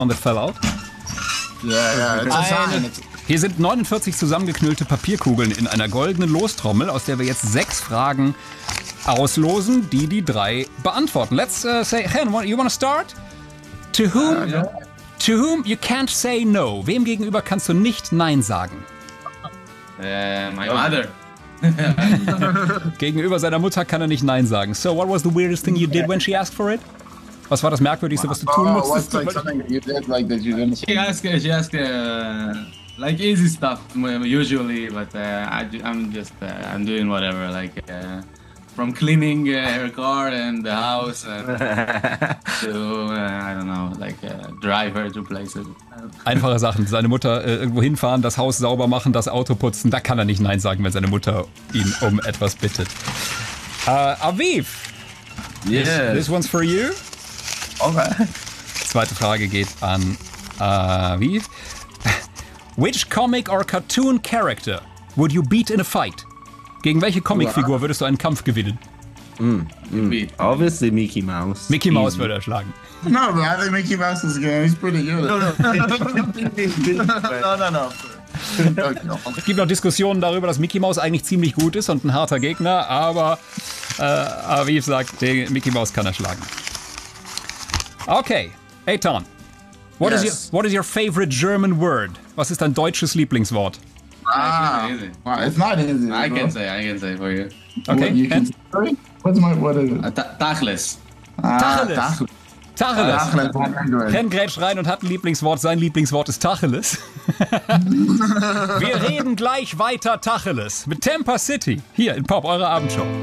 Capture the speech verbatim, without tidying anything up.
one that fell out. Yeah, yeah, it's a sign. It's Hier sind neunundvierzig zusammengeknüllte Papierkugeln in einer goldenen Lostrommel, aus der wir jetzt sechs Fragen auslosen, die die drei beantworten. Let's uh, say, Hen, you wanna start? To whom, yeah. to whom you can't say no. Wem gegenüber kannst du nicht Nein sagen? Uh, my mother. Gegenüber seiner Mutter kann er nicht Nein sagen. So, what was the weirdest thing you did when she asked for it? Was war das Merkwürdigste, was du tun Oh, musstest? what's like something that you did like that you didn't? She asked, she asked, uh, like easy stuff usually, but uh, I, I'm just, uh, I'm doing whatever, like uh, from cleaning uh, her car and the house and to, uh, I don't know, like uh, drive her to places. Einfache Sachen. Seine Mutter äh, irgendwo hinfahren, das Haus sauber machen, das Auto putzen. Da kann er nicht Nein sagen, wenn seine Mutter ihn um etwas bittet. Uh, Aviv, Yes. this one's for you. Okay. Zweite Frage geht an Aviv. Which comic or cartoon character would you beat in a fight? Gegen welche Comicfigur würdest du einen Kampf gewinnen? Obviously Mickey Mouse. Mickey Mouse Easy. würde er schlagen. No, but I think Mickey Mouse is good. He's pretty good. No, no, no. Es gibt noch Diskussionen darüber, dass Mickey Mouse eigentlich ziemlich gut ist und ein harter Gegner, aber äh, Aviv sagt, den Mickey Mouse kann er schlagen. Okay, Eitan, what, Yes. is your, what is your favorite German word? Was ist dein deutsches Lieblingswort? Ah, It's easy. wow, it's not easy. I bro. can say, I can say for you. Okay, What, you can and say? What's my what is it? Uh, ta- Tachlis. Ah, Tacheles. Tacheles. Tacheles. Tacheles, one hundred. Ken grätscht rein und hat ein Lieblingswort. Sein Lieblingswort ist Tacheles. Wir reden gleich weiter Tacheles mit Tampa City. Hier in Pop, eure Abendshow.